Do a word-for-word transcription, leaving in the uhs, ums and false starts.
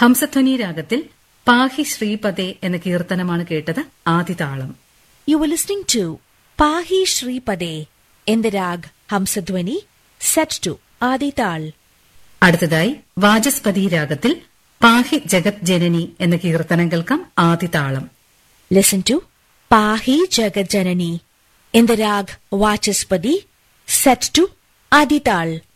ഹംസധ്വനി രാഗത്തിൽ പാഹി ശ്രീപദേ എന്ന കീർത്തനമാണ് കേട്ടത്. ആദിതാളം. You were listening to Pahi Shripade in the rag Hamsadhwani, set to Adital. അടുത്തതായി വാചസ്പതി രാഗത്തിൽ പാഹി ജഗത് ജനനി എന്ന കീർത്തനം കേൾക്കാം. ആദിതാളം. Listen to Pahi Jagat Janani in the rag Vachaspadi, set to Adital.